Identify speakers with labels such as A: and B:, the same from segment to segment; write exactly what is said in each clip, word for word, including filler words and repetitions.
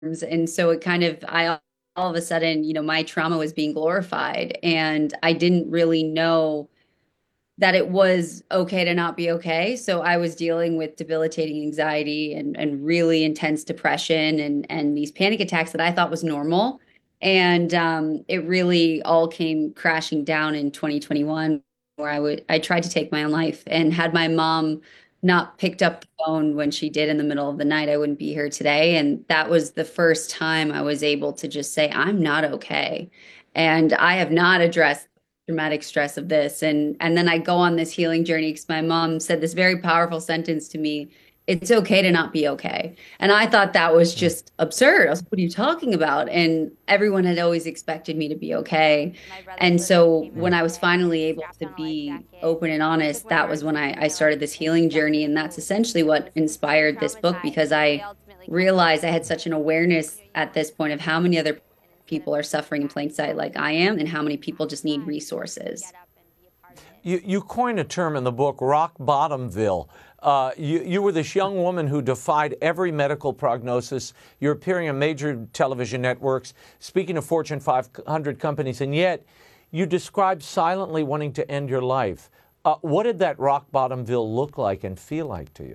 A: And so it kind of, I all of a sudden, you know, my trauma was being glorified, and I didn't really know that it was okay to not be okay. So I was dealing with debilitating anxiety and, and really intense depression and, and these panic attacks that I thought was normal. And um, it really all came crashing down in twenty twenty-one, where I would I tried to take my own life, and had my mom not picked up the phone when she did in the middle of the night, I wouldn't be here today. And that was the first time I was able to just say, I'm not okay. And I have not addressed traumatic stress of this, and and then I go on this healing journey because my mom said this very powerful sentence to me: it's okay to not be okay. And I thought that was
B: Mm.
A: just absurd. I was like, what are you talking about? And everyone had always expected me to be okay. And so when I was finally able to be open and honest, that was when I, I started this healing journey. And that's essentially what inspired this book, because I realized I had such an awareness at this point of how many other people are suffering in plain sight like I am, and how many people just need resources.
B: You, you coined a term in the book, rock bottomville. Uh, you, you were this young woman who defied every medical prognosis. You're appearing on major television networks, speaking to Fortune five hundred companies, and yet you described silently wanting to end your life. Uh, what did that rock bottomville look like and feel like to you?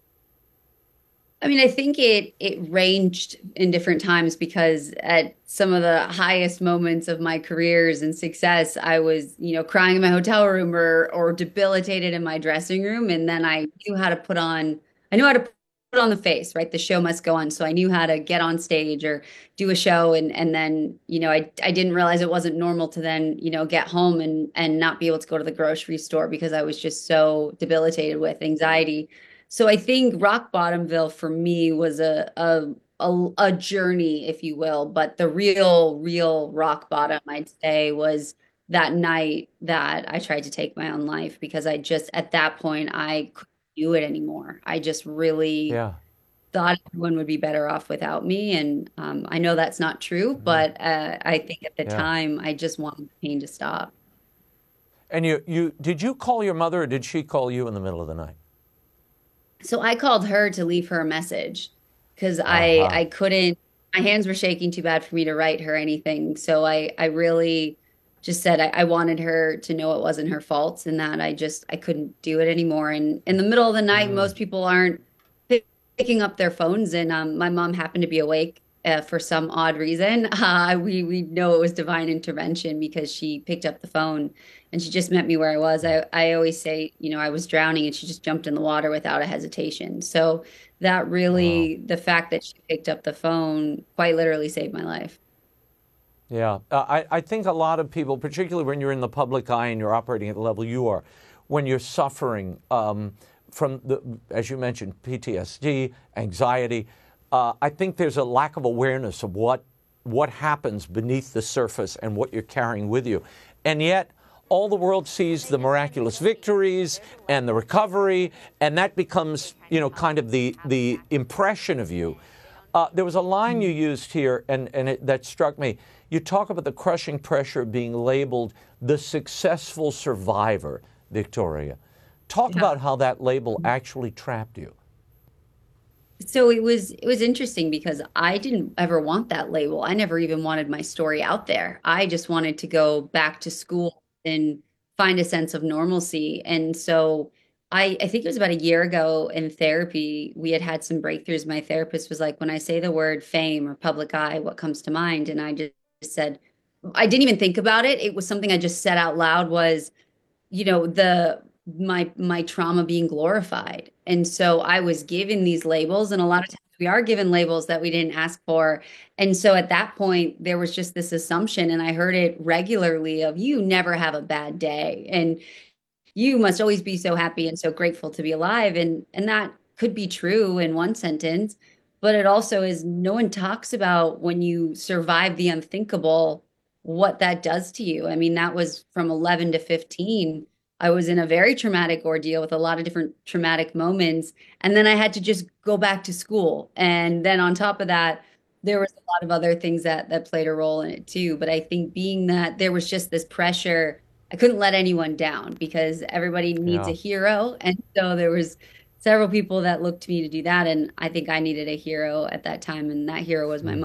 A: I mean, I think it it ranged in different times, because at some of the highest moments of my careers and success, I was, you know, crying in my hotel room, or or debilitated in my dressing room. And then I knew how to put on, I knew how to put on the face, right? The show must go on. So I knew how to get on stage or do a show, and and then, you know, I I didn't realize it wasn't normal to then, you know, get home and and not be able to go to the grocery store because I was just so debilitated with anxiety. So I think Rock Bottomville for me was a, a a a journey, if you will, but the real, real rock bottom, I'd say, was that night that I tried to take my own life, because I just, at that point, I couldn't do it anymore. I just really
B: Yeah.
A: thought everyone would be better off without me. And um, I know that's not true,
B: Mhm.
A: but uh, I think at the
B: Yeah.
A: time, I just wanted the pain to stop.
B: And you, you did you call your mother or did she call you in the middle of the night?
A: So I called her to leave her a message, because I
B: Uh-huh.
A: I couldn't, my hands were shaking too bad for me to write her anything. So I I really just said I, I wanted her to know it wasn't her fault, and that I just I couldn't do it anymore. And in the middle of the night,
B: Mm.
A: most people aren't pick- picking up their phones, and um, my mom happened to be awake. Uh, for some odd reason, uh, we we know it was divine intervention, because she picked up the phone and she just met me where I was. I, I always say, you know, I was drowning and she just jumped in the water without a hesitation. So that
B: Wow.
A: really, the fact that she picked up the phone quite literally saved my life.
B: Yeah, uh, I, I think a lot of people, particularly when you're in the public eye and you're operating at the level you are, when you're suffering um, from, the, as you mentioned, P T S D, anxiety, uh, I think there's a lack of awareness of what what happens beneath the surface and what you're carrying with you. And yet, all the world sees the miraculous victories and the recovery, and that becomes, you know, kind of the the impression of you. Uh, there was a line you used here, and, and it, that struck me. You talk about the crushing pressure of being labeled the successful survivor, Victoria. Talk
A: Yeah.
B: about how that label actually trapped you.
A: So it was it was interesting, because I didn't ever want that label. I never even wanted my story out there. I just wanted to go back to school and find a sense of normalcy. And so I I think it was about a year ago in therapy, we had had some breakthroughs. My therapist was like, when I say the word fame or public eye, what comes to mind? And I just said, I didn't even think about it. It was something I just said out loud, was, you know, the my my trauma being glorified. And so I was given these labels, and a lot of times we are given labels that we didn't ask for. And so at that point there was just this assumption, and I heard it regularly, of, you never have a bad day, and you must always be so happy and so grateful to be alive. And and that could be true in one sentence, but it also is, no one talks about when you survive the unthinkable, what that does to you. I mean, that was from eleven to fifteen. I was in a very traumatic ordeal with a lot of different traumatic moments. And then I had to just go back to school. And then on top of that, there was a lot of other things that that played a role in it too. But I think, being that there was just this pressure, I couldn't let anyone down, because everybody needs a
B: Yeah.
A: hero. And so there was several people that looked to me to do that. And I think I needed a hero at that time. And that hero was my mom.